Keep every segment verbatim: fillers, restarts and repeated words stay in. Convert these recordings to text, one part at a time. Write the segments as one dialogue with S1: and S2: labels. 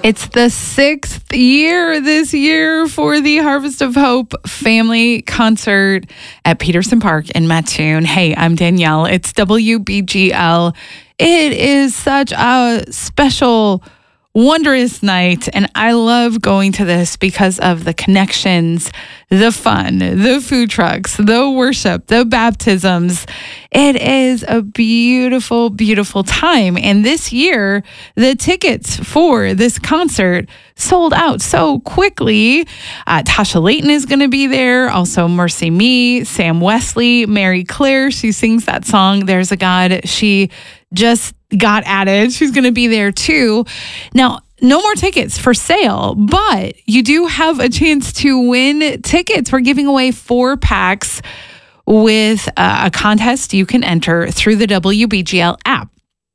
S1: It's the sixth year this year for the Harvest of Hope family concert at Peterson Park in Mattoon. Hey, I'm Danielle. It's W B G L. It is such a special, wondrous night, and I love going to this because of the connections, the fun, the food trucks, the worship, the baptisms. It is a beautiful, beautiful time. And this year, the tickets for this concert sold out so quickly. Uh, Tasha Layton is going to be there. Also, Mercy Me, Sam Wesley, Mary Claire. She sings that song, There's a God. She just got added. She's going to be there too. Now, no more tickets for sale, but you do have a chance to win tickets. We're giving away four packs with uh, a contest you can enter through the W B G L app.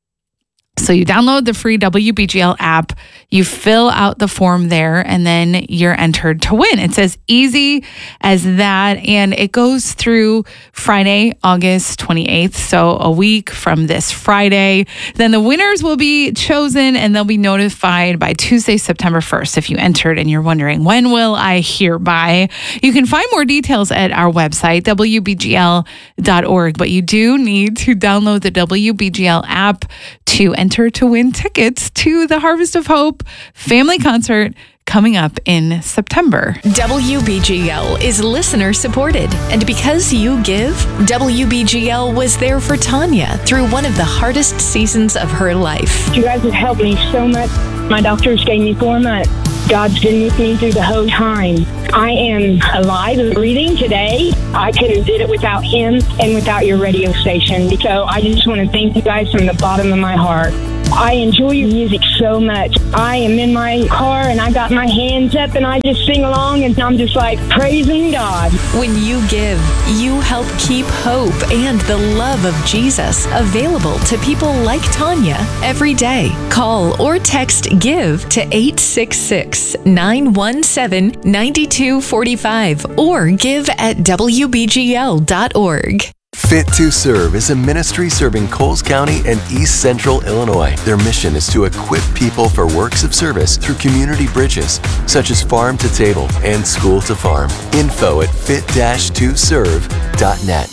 S1: So you download the free W B G L app, you fill out the form there, and then you're entered to win. It's as easy as that, and it goes through Friday, August twenty-eighth, so a week from this Friday. Then the winners will be chosen, and they'll be notified by Tuesday, September first. If you entered and you're wondering, when will I hear by? You can find more details at our website, W B G L dot org, but you do need to download the W B G L app to enter to win tickets to the Harvest of Hope family concert coming up in September.
S2: W B G L is listener supported, and because you give, W B G L was there for Tanya through one of the hardest seasons of her life.
S3: You guys have helped me so much. My doctors gave me four months. God's been with me through the whole time. I am alive and breathing today. I couldn't do it without him and without your radio station. So I just want to thank you guys from the bottom of my heart. I enjoy your music so much. I am in my car and I got my hands up and I just sing along and I'm just like praising God.
S2: When you give, you help keep hope and the love of Jesus available to people like Tanya every day. Call or text GIVE to eight six six, nine one seven, nine two four five or give at W B G L dot org.
S4: Fit to Serve is a ministry serving Coles County and East Central Illinois. Their mission is to equip people for works of service through community bridges, such as farm to table and school to farm. Info at fit dash to serve dot net.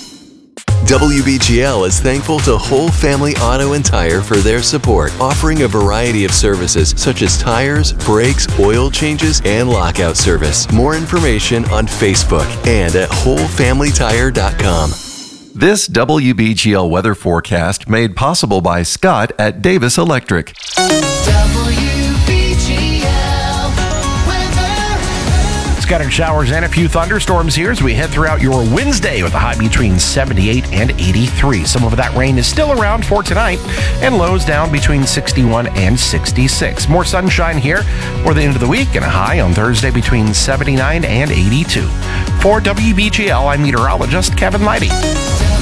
S4: W B G L is thankful to Whole Family Auto and Tire for their support, offering a variety of services such as tires, brakes, oil changes, and lockout service. More information on Facebook and at whole family tire dot com.
S5: This W B G L weather forecast made possible by Scott at Davis Electric.
S6: W B G L weather.
S7: Scattered showers and a few thunderstorms here as we head throughout your Wednesday with a high between seventy-eight and eighty-three. Some of that rain is still around for tonight and lows down between sixty-one and sixty-six. More sunshine here for the end of the week and a high on Thursday between seventy-nine and eighty-two. For W B G L, I'm meteorologist Kevin Leidy.